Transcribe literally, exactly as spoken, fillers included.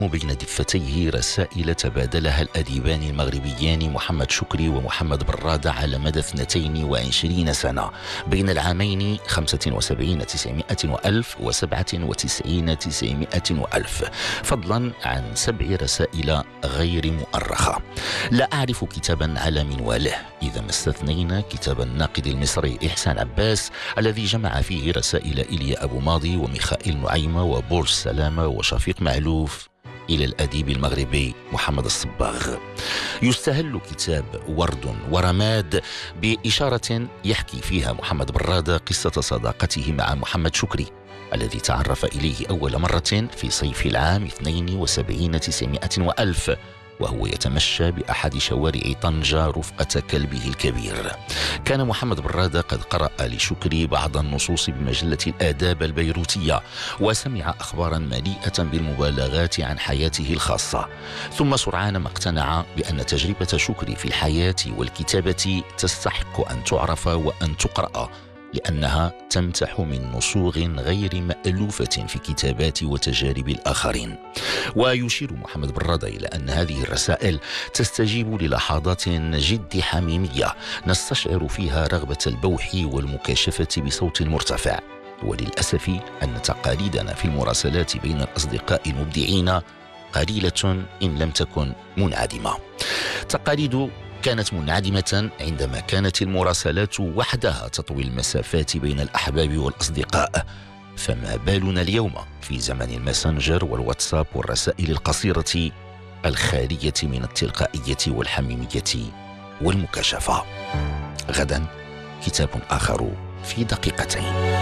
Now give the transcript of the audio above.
بين دفتيه رسائل تبادلها الأديبان المغربيان محمد شكري ومحمد برادة على مدى اثنتين وعشرين سنة بين العامين خمسة وسبعين تسعمائة وألف وسبعة وتسعين تسعمائة وألف، فضلا عن سبع رسائل غير مؤرخة. لا أعرف كتابا على منواله إذا ما استثنينا كتاب الناقد المصري إحسان عباس الذي جمع فيه رسائل إيليا أبو ماضي وميخائيل نعيمة وبورس سلامة وشفيق معلوف إلى الأديب المغربي محمد الصباغ. يستهل كتاب ورد ورماد بإشارة يحكي فيها محمد برادة قصة صداقته مع محمد شكري الذي تعرف إليه أول مرة في صيف العام اثنين وسبعين تسعمائة وألف وهو يتمشى بأحد شوارع طنجة رفقة كلبه الكبير. كان محمد برادة قد قرأ لشكري بعض النصوص بمجلة الآداب البيروتية وسمع أخبارا مليئة بالمبالغات عن حياته الخاصة، ثم سرعان ما اقتنع بأن تجربة شكري في الحياة والكتابة تستحق أن تعرف وأن تقرأ، لأنها تمتح من نصوغ غير مألوفة في كتابات وتجارب الآخرين. ويشير محمد برادة إلى أن هذه الرسائل تستجيب للحظات جد حميمية نستشعر فيها رغبة البوح والمكاشفة بصوت مرتفع. وللأسف أن تقاليدنا في المراسلات بين الأصدقاء المبدعين قليلة إن لم تكن منعدمة. تقاليد كانت منعدمة عندما كانت المراسلات وحدها تطوي المسافات بين الأحباب والأصدقاء، فما بالنا اليوم في زمن الماسنجر والواتساب والرسائل القصيرة الخالية من التلقائية والحميمية والمكاشفة. غدا كتاب آخر في دقيقتين.